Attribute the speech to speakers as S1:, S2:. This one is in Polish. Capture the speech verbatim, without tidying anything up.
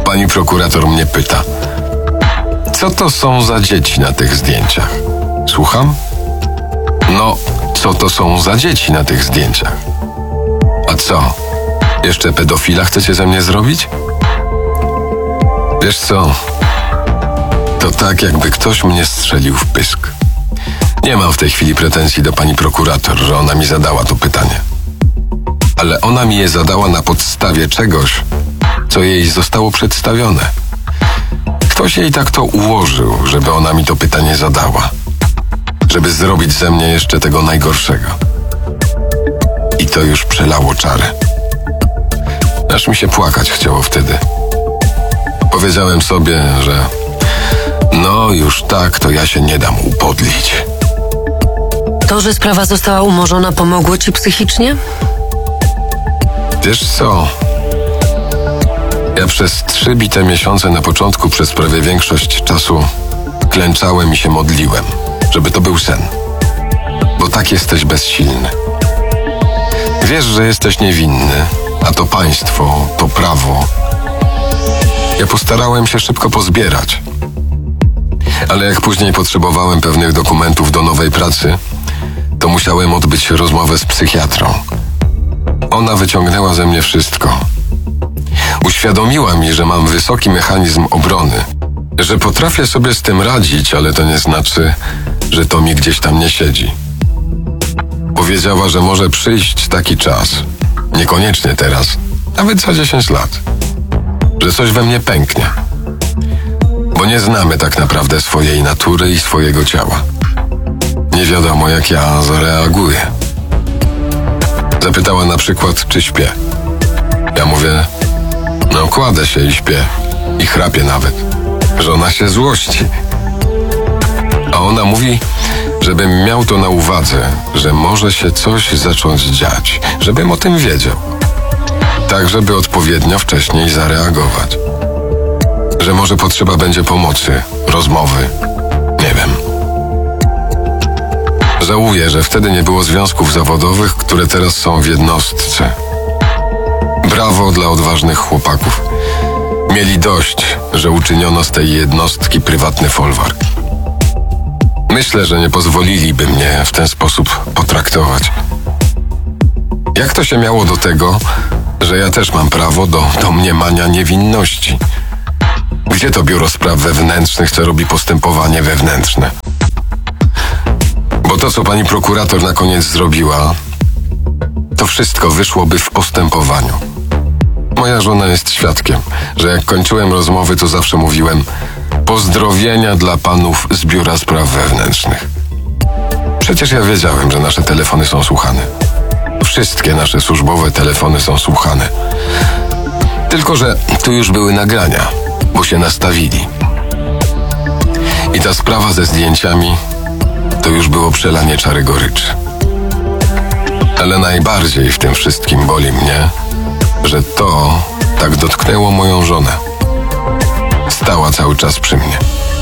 S1: pani prokurator mnie pyta: co to są za dzieci na tych zdjęciach? Słucham? No, co to są za dzieci na tych zdjęciach? A co? Jeszcze pedofila chcecie ze mnie zrobić? Wiesz co? To tak, jakby ktoś mnie strzelił w pysk. Nie mam w tej chwili pretensji do pani prokurator, że ona mi zadała to pytanie. Ale ona mi je zadała na podstawie czegoś, co jej zostało przedstawione. Ktoś jej tak to ułożył, żeby ona mi to pytanie zadała. Żeby zrobić ze mnie jeszcze tego najgorszego. I to już przelało czarę. Aż mi się płakać chciało wtedy. Powiedziałem sobie, że no już tak, to ja się nie dam upodlić.
S2: To, że sprawa została umorzona, pomogło ci psychicznie?
S1: Wiesz co? Ja przez trzy bite miesiące na początku przez prawie większość czasu klęczałem i się modliłem, żeby to był sen. Bo tak jesteś bezsilny. Wiesz, że jesteś niewinny, a to państwo, to prawo. Ja postarałem się szybko pozbierać. Ale jak później potrzebowałem pewnych dokumentów do nowej pracy, to musiałem odbyć rozmowę z psychiatrą. Ona wyciągnęła ze mnie wszystko. Uświadomiła mi, że mam wysoki mechanizm obrony, że potrafię sobie z tym radzić, ale to nie znaczy, że to mi gdzieś tam nie siedzi. Powiedziała, że może przyjść taki czas, niekoniecznie teraz, nawet za dziesięć lat, że coś we mnie pęknie. Bo nie znamy tak naprawdę swojej natury i swojego ciała. Nie wiadomo, jak ja zareaguję. Zapytała na przykład, czy śpię. Ja mówię, no kładę się i śpię. I chrapię nawet. Żona się złości. A ona mówi, żebym miał to na uwadze, że może się coś zacząć dziać, żebym o tym wiedział. Tak, żeby odpowiednio wcześniej zareagować. Że może potrzeba będzie pomocy, rozmowy. Nie wiem. Żałuję, że wtedy nie było związków zawodowych, które teraz są w jednostce. Brawo dla odważnych chłopaków. Mieli dość, że uczyniono z tej jednostki prywatny folwark. Myślę, że nie pozwoliliby mnie w ten sposób potraktować. Jak to się miało do tego, że ja też mam prawo do domniemania niewinności? Gdzie to biuro spraw wewnętrznych, co robi postępowanie wewnętrzne? Bo to, co pani prokurator na koniec zrobiła, to wszystko wyszłoby w postępowaniu. Moja żona jest świadkiem, że jak kończyłem rozmowy, to zawsze mówiłem: pozdrowienia dla panów z biura spraw wewnętrznych. Przecież ja wiedziałem, że nasze telefony są słuchane. Wszystkie nasze służbowe telefony są słuchane. Tylko że tu już były nagrania, bo się nastawili. I ta sprawa ze zdjęciami to już było przelanie czary goryczy. Ale najbardziej w tym wszystkim boli mnie, że to tak dotknęło moją żonę. Stała cały czas przy mnie.